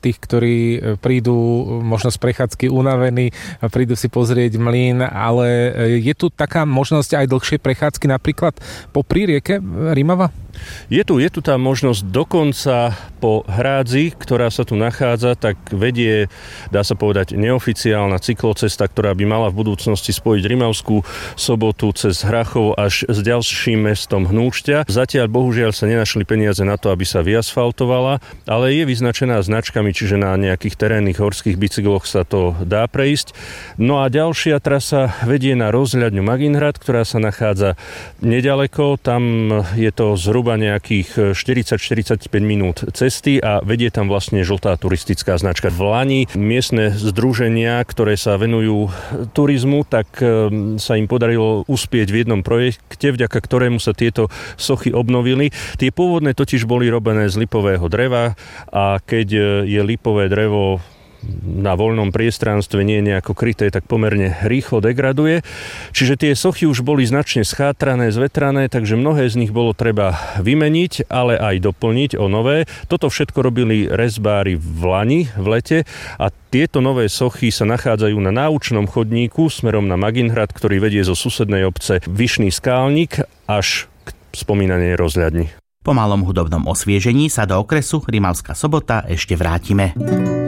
tých, ktorí prídu možno z prechádzky unavení, prídu si pozrieť mlyn, ale je tu taká možnosť aj dlhšej prechádzky napríklad popri rieke Rimava? Je tu tá možnosť dokonca po hrádzi, ktorá sa tu nachádza, tak vedie, dá sa povedať, neoficiálna cyklocesta, ktorá by mala v budúcnosti spojiť Rimavskú Sobotu cez Hrachov až s ďalším mestom Hnúšťa. Zatiaľ bohužiaľ sa nenašli peniaze na to, aby sa vyasfaltovala, ale je vyznačená značkami, čiže na nejakých terénnych horských bicykloch sa to dá prejsť. No a ďalšia trasa vedie na rozhľadňu Maginhrad, ktorá sa nachádza nedaleko. Tam je to zhruba nejakých 40-45 minút cesty a vedie tam vlastne žltá turistická značka. V Lani miestne združenia, ktoré sa venujú turizmu, tak sa im podarilo uspieť v jednom projekte, vďaka ktorému sa tieto sochy obnovili. Tie pôvodné totiž boli robené z lipového dreva a keď je lipové drevo na voľnom priestranstve nie je nejako kryté, tak pomerne rýchlo degraduje. Čiže tie sochy už boli značne schátrané, zvetrané, takže mnohé z nich bolo treba vymeniť, ale aj doplniť o nové. Toto všetko robili rezbári v Lani, v lete, a tieto nové sochy sa nachádzajú na náučnom chodníku smerom na Maginhrad, ktorý vedie zo susednej obce Vyšný Skálnik až k spomínanej rozhľadni. Po malom hudobnom osviežení sa do okresu Rimavská Sobota ešte vrátime.